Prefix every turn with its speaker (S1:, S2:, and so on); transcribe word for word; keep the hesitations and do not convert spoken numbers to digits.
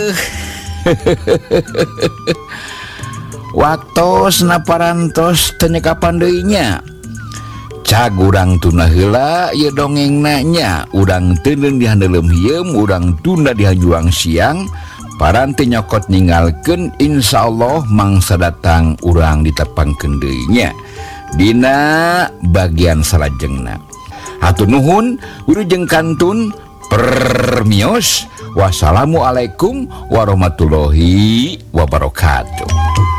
S1: waktu naparantos tenyeka pandainya cagurang tuna heula ya dongeng nanya urang tenen dihandelem hiem urang tunda dihajuang siang paranti nyokot ninggalkeun insyaallah mangsa datang urang ditepangkeun deui dina bagian salajengna. Hatur nuhun wilujeng kantun permios. Wassalamualaikum warahmatullahi wabarakatuh.